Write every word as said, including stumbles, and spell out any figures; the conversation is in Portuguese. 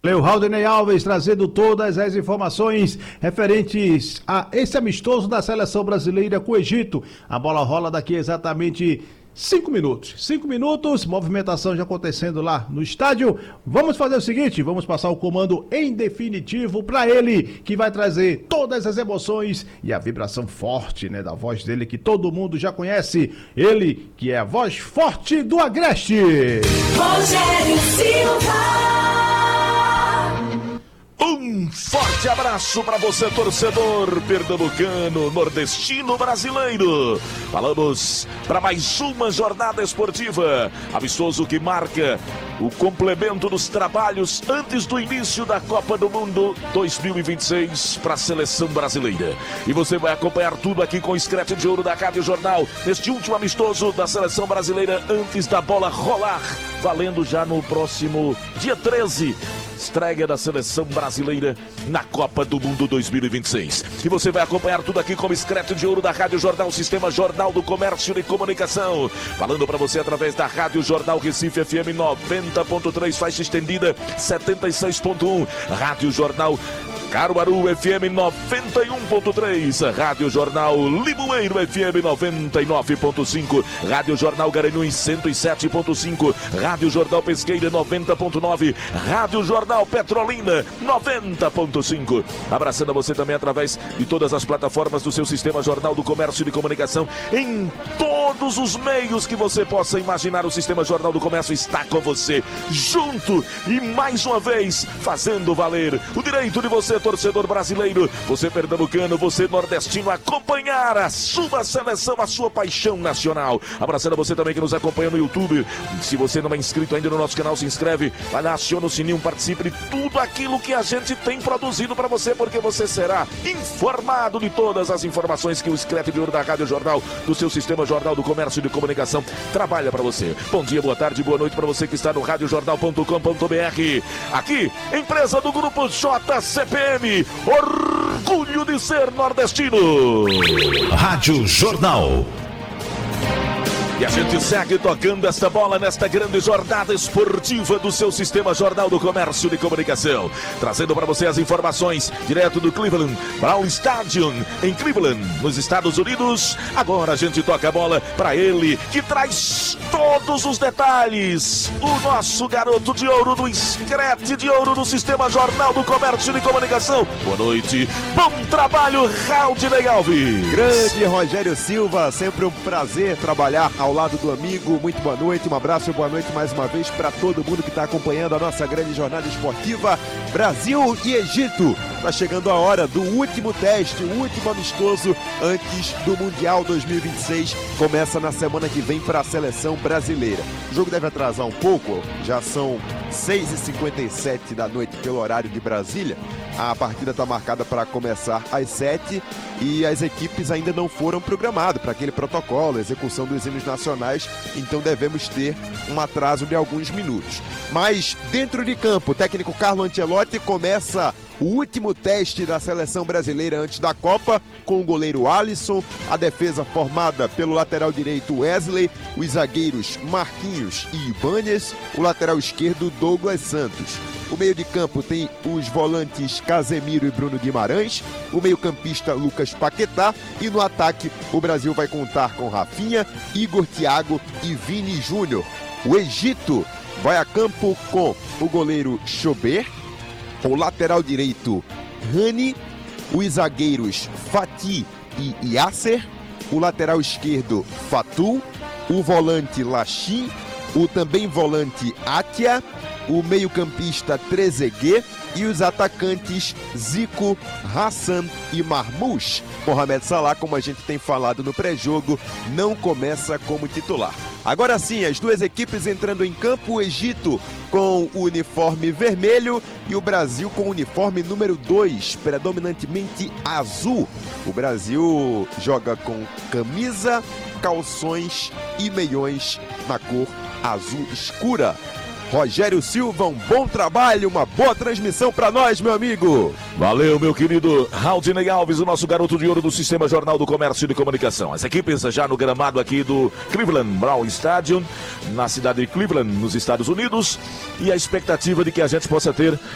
O Raudinei Alves trazendo todas as informações referentes a esse amistoso da seleção brasileira com o Egito. A bola rola daqui exatamente cinco minutos. Cinco minutos, movimentação já acontecendo lá no estádio. Vamos fazer o seguinte, vamos passar o comando em definitivo para ele, que vai trazer todas as emoções e a vibração forte, né, da voz dele, que todo mundo já conhece. Ele, que é a voz forte do Agreste. Rogério Silva. Um forte abraço para você, torcedor pernambucano, nordestino, brasileiro. Falamos para mais uma jornada esportiva, amistoso que marca o complemento dos trabalhos antes do início da Copa do Mundo dois mil e vinte e seis para a seleção brasileira. E você vai acompanhar tudo aqui com o Scratch de Ouro da Rádio Jornal, neste último amistoso da seleção brasileira antes da bola rolar, valendo já no próximo dia treze. Estreia da seleção brasileira na Copa do Mundo dois mil e vinte e seis. E você vai acompanhar tudo aqui com o Scratch de Ouro da Rádio Jornal, Sistema Jornal do Comércio e Comunicação. Falando para você através da Rádio Jornal Recife F M noventa ponto três, faixa estendida setenta e seis ponto um. Rádio Jornal Caruaru F M noventa e um ponto três, Rádio Jornal Limoeiro F M noventa e nove ponto cinco, Rádio Jornal Garanhuns cento e sete ponto cinco, Rádio Jornal Pesqueira noventa ponto nove, Rádio Jornal Petrolina noventa ponto cinco. Abraçando a você também através de todas as plataformas do seu Sistema Jornal do Comércio e de Comunicação, em todos os meios que você possa imaginar. O Sistema Jornal do Comércio está com você, junto e mais uma vez fazendo valer o direito de você, torcedor brasileiro, você pernambucano, você nordestino, acompanhar a sua seleção, a sua paixão nacional. Abraçando a você também que nos acompanha no YouTube. Se você não é inscrito ainda no nosso canal, se inscreve, vai lá, aciona o sininho, participe de tudo aquilo que a gente tem produzido para você, porque você será informado de todas as informações que o Scratch de Ouro da Rádio Jornal, do seu Sistema Jornal do Comércio e de Comunicação, trabalha para você. Bom dia, boa tarde, boa noite para você que está no rádio jornal ponto com ponto br. Aqui, empresa do Grupo J C P M, orgulho de ser nordestino. Rádio Jornal. E a gente segue tocando esta bola nesta grande jornada esportiva do seu Sistema Jornal do Comércio e de Comunicação. Trazendo para você as informações direto do Cleveland Brown Stadium, em Cleveland, nos Estados Unidos. Agora a gente toca a bola para ele, que traz todos os detalhes. O nosso garoto de ouro do Scratch de Ouro do Sistema Jornal do Comércio e de Comunicação. Boa noite, bom trabalho, Raudinei Alves. Grande Rogério Silva, sempre um prazer trabalhar ao lado do amigo. Muito boa noite, um abraço e boa noite mais uma vez para todo mundo que está acompanhando a nossa grande jornada esportiva Brasil e Egito. Está chegando a hora do último teste, o último amistoso antes do Mundial dois mil e vinte e seis. Começa na semana que vem para a seleção brasileira. O jogo deve atrasar um pouco, já são seis e cinquenta e sete da noite pelo horário de Brasília. A partida está marcada para começar às sete e as equipes ainda não foram programadas para aquele protocolo, execução dos hinos nacionais, então devemos ter um atraso de alguns minutos. Mas dentro de campo, o técnico Carlo Ancelotti começa o último teste da seleção brasileira antes da Copa, com o goleiro Alisson, a defesa formada pelo lateral direito Wesley, os zagueiros Marquinhos e Ibanez, o lateral esquerdo Douglas Santos. O meio de campo tem os volantes Casemiro e Bruno Guimarães, o meio-campista Lucas Paquetá, e no ataque o Brasil vai contar com Rafinha, Igor Thiago e Vini Júnior. O Egito vai a campo com o goleiro Chober, o lateral direito Rani, os zagueiros Fati e Yasser, o lateral esquerdo Fatou, o volante Lachim, o também volante Atia, o meio-campista Trezeguet e os atacantes Zico, Hassan e Marmoush. Mohamed Salah, como a gente tem falado no pré-jogo, não começa como titular. Agora sim, as duas equipes entrando em campo, o Egito com o uniforme vermelho e o Brasil com o uniforme número dois, predominantemente azul. O Brasil joga com camisa, calções e meiões na cor azul escura. Rogério Silva, um bom trabalho, uma boa transmissão para nós, meu amigo. Valeu, meu querido Raudinei Alves, o nosso garoto de ouro do Sistema Jornal do Comércio e de Comunicação. As equipes já no gramado aqui do Cleveland Brown Stadium, na cidade de Cleveland, nos Estados Unidos, e a expectativa de que a gente possa ter